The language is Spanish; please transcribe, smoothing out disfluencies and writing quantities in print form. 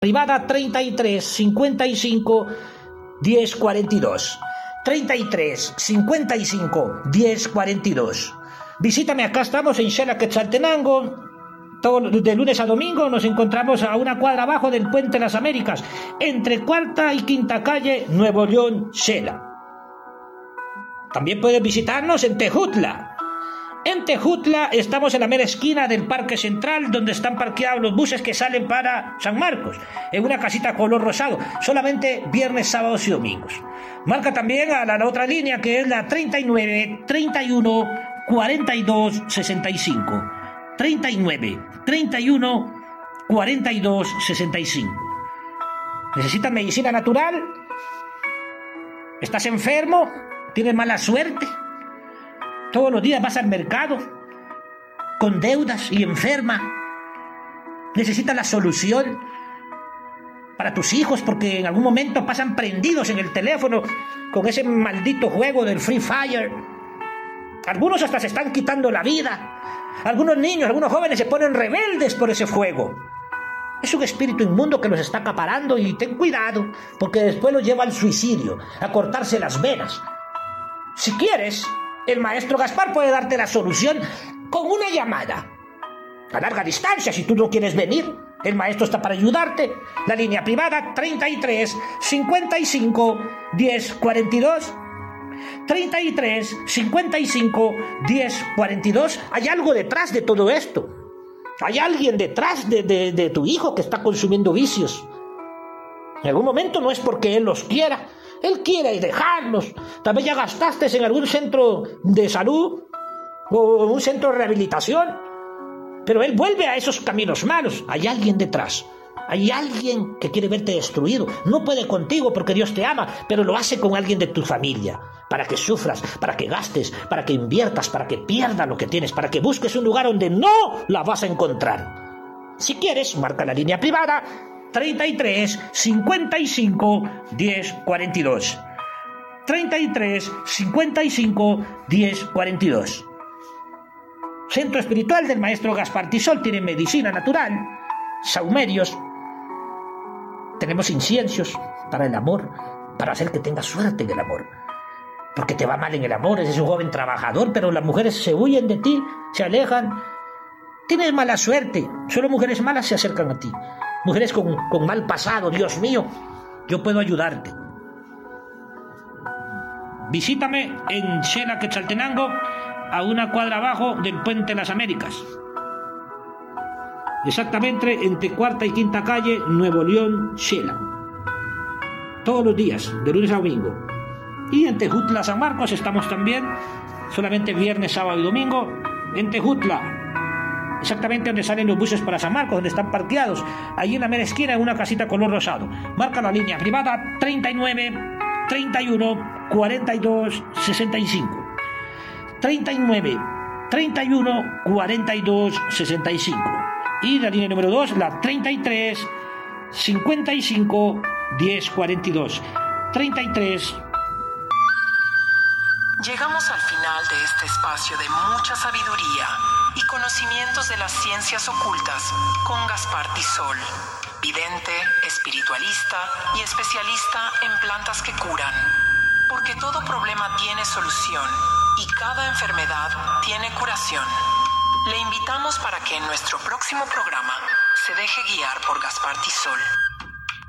privada 33 55 10 42. 33 55 10 42. Visítame, acá estamos en Xela, Quetzaltenango. De lunes a domingo nos encontramos a una cuadra abajo del Puente de las Américas, entre Cuarta y Quinta Calle, Nuevo León, Xela. También puedes visitarnos en Tejutla. En Tejutla estamos en la mera esquina del Parque Central, donde están parqueados los buses que salen para San Marcos, en una casita color rosado, solamente viernes, sábados y domingos. Marca también a la otra línea, que es la 39 31 42 65. 39 31 42 65. ¿Necesitas medicina natural? ¿Estás enfermo? ¿Tienes mala suerte? Todos los días vas al mercado con deudas y enferma. Necesitas la solución para tus hijos, porque en algún momento pasan prendidos en el teléfono con ese maldito juego del Free Fire. Algunos hasta se están quitando la vida. Algunos niños, algunos jóvenes se ponen rebeldes por ese juego. Es un espíritu inmundo que los está acaparando, y ten cuidado, porque después los lleva al suicidio, a cortarse las venas. Si quieres, el maestro Gaspar puede darte la solución con una llamada a larga distancia. Si tú no quieres venir, el maestro está para ayudarte. La línea privada 33 55 10 42. 33 55 10 42. Hay algo detrás de todo esto. Hay alguien detrás de tu hijo que está consumiendo vicios. En algún momento no es porque él los quiera. Él quiere dejarlos. Tal vez ya gastaste en algún centro de salud o un centro de rehabilitación, pero él vuelve a esos caminos malos. Hay alguien detrás. Hay alguien que quiere verte destruido. No puede contigo porque Dios te ama, pero lo hace con alguien de tu familia, para que sufras, para que gastes, para que inviertas, para que pierdas lo que tienes, para que busques un lugar donde no la vas a encontrar. Si quieres, marca la línea privada 33 55 10 42. 33 55 10 42. Centro Espiritual del Maestro Gaspar Tisol. Tiene medicina natural, saumerios. Tenemos inciensos para el amor, para hacer que tengas suerte en el amor. Porque te va mal en el amor, eres un joven trabajador, pero las mujeres se huyen de ti, se alejan. Tienes mala suerte, solo mujeres malas se acercan a ti. Mujeres con mal pasado. Dios mío, yo puedo ayudarte. Visítame en Xela, Quetzaltenango, a una cuadra abajo del Puente de las Américas. Exactamente entre Cuarta y Quinta Calle, Nuevo León, Xela. Todos los días, de lunes a domingo. Y en Tejutla, San Marcos, estamos también, solamente viernes, sábado y domingo, en Tejutla. Exactamente donde salen los buses para San Marcos, donde están parqueados, ahí en la mera esquina, en una casita color rosado. Marca la línea privada 39 31 42 65. 39 31 42 65. Y la línea número 2, la 33 55 10 42. 33. Llegamos al final de este espacio de mucha sabiduría y conocimientos de las ciencias ocultas con Gaspar Tisol, vidente, espiritualista y especialista en plantas que curan. Porque todo problema tiene solución y cada enfermedad tiene curación. Le invitamos para que en nuestro próximo programa se deje guiar por Gaspar Tisol.